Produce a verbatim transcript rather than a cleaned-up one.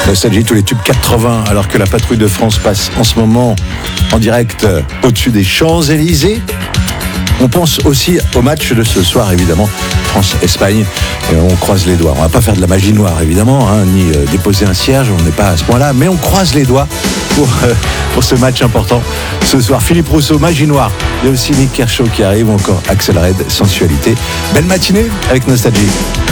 Nostalgie, tous les tubes quatre-vingts, alors que la patrouille de France passe en ce moment en direct euh, au-dessus des Champs-Élysées. On pense aussi au match de ce soir, évidemment, France-Espagne. Et on croise les doigts. On va pas faire de la magie noire, évidemment, hein, ni euh, déposer un cierge, on n'est pas à ce point-là, mais on croise les doigts pour, euh, pour ce match important. Ce soir, Philippe Rousseau, magie noire. Il y a aussi Nick Kershaw qui arrive, ou encore Axel Red, sensualité. Belle matinée avec Nostalgie.